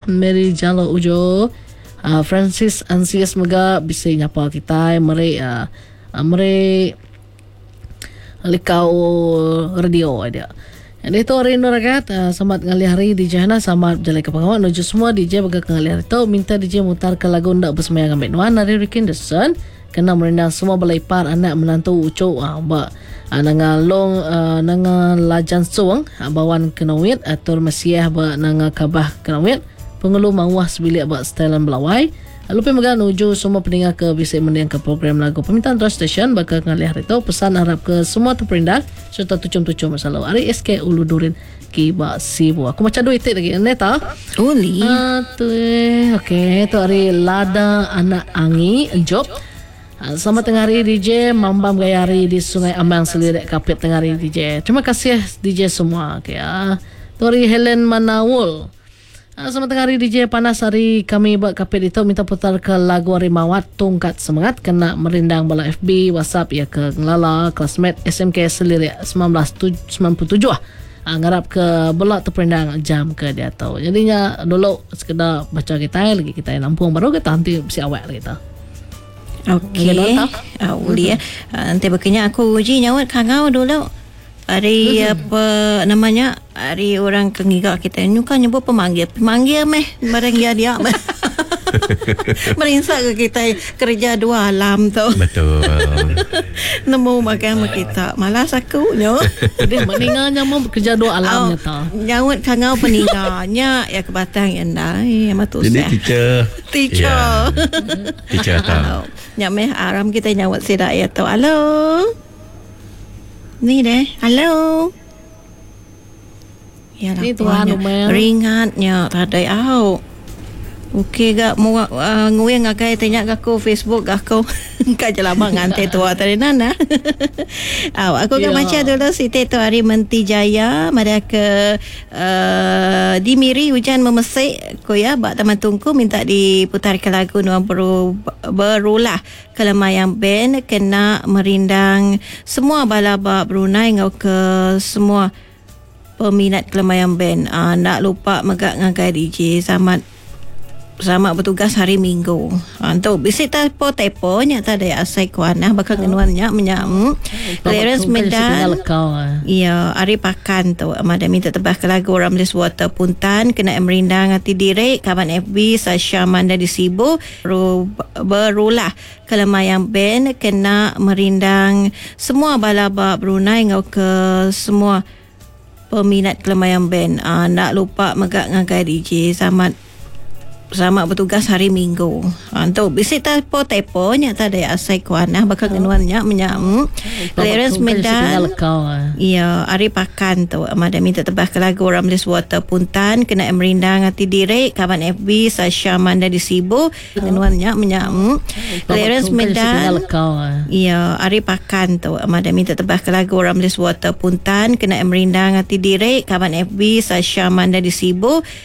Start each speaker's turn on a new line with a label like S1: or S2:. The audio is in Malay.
S1: Mary Jalo Ujo, Francis Ansias Mega bisa nyapa kita meri likau radio ada. Jadi itu hari Nuragat selamat ngali hari DJ Hana selamat jalai ke pengawan nuju semua DJ baga ngali hari tu minta DJ mutar ke lagu ndak bersemayang ambek nuan dari Ricky Anderson kena merendang semua balai par anak menantu ucu ba nangalong nanga lajan suang bawan kenawit atur mesiah ba nanga kabah kenawit pengelu mawah sebilik ba setelan belawai. Lupa megang nuju semua pendengar ke bisa mendiang ke program lagu permintaan radio station bakal ngali hari tu pesan harap ke semua terperindak serta tucum-tucum masalah hari SK Ulu Durin kiba sibu aku macam duit lagi neta
S2: uli
S1: tu okey tu hari lada anak angi job selamat tengah hari DJ Mambam Gayari di Sungai Amang Selirik Kapit tengah hari DJ terima kasih DJ semua okey tu hari Helen Manawul. Selamat tengah hari DJ panas hari kami buat kapit itu minta putar ke lagu Rimawat Tungkat Semangat kena merindang bala FB WhatsApp ya ke ngelala classmate SMK Selirik 1997 ngarap ke bola terperindang jam ke dia tahu jadinya dulu sekedar baca kita lagi kita nampung baru kita nanti si awak kita.
S2: Okey uli nanti bekenya aku uji nyawat kangau dulu hari apa namanya hari orang kengigak kita nyuka nyebut pemanggil meh barang dia merinsak ke kita kerja dua alam tu
S3: betul
S2: nemu makan kita malas aku nyo
S1: dia meninggalnya mau kerja dua alamnya tau
S2: nyawat kangau peninggalnya ya ke Batang anda matu
S3: jadi teacher tahu
S2: nyameh aram kita nyawat sidak ya tu halo ni deh halo ya lah
S1: tuan
S2: ringatnya tadai au okey gak mau nguye ngakai tanya aku Facebook aku ka jelama ngante tua tadi nana aku gak macam dulu Siti tu hari Menti Jaya mada ke Dimiri hujan memesik ko ya bak taman tungku minta diputar ke lagu Nuan Berulah Kelemayang Band kena merindang semua balaba Brunei ngau ke semua peminat Kelemayang Band nak lupa megak ngagai DJ selamat bertugas hari Minggu. Untuk bisik tepo nya tadi asai kuanah bakal ngenuannya menyam. Clearance medan. Ya, hari pakan tu amada minta tebah ke lagu Ramlis Water Puntan kena merindang hati diri kawan FB Sasha Manda di Sibu Berulah Kelemayang Band kena merindang semua balaba Brunei ngau ke semua peminat Kelemayang Band. Nak lupa megak ngagai DJ selamat bertugas hari Minggu. Untuk bisik tepo nya tadi asai kuanah bakal ngenuannya menyam. Clearance medan. Ya, hari pakan tu amada minta tebah ke lagu Ramlis Water Puntan kena merindang hati diri kawan FB Sasha Manda di Sibu ngenuannya menyam. Clearance medan. Ya, hari pakan tu amada minta tebah ke lagu Ramlis Water Puntan kena merindang hati diri kawan FB Sasha Manda di Sibu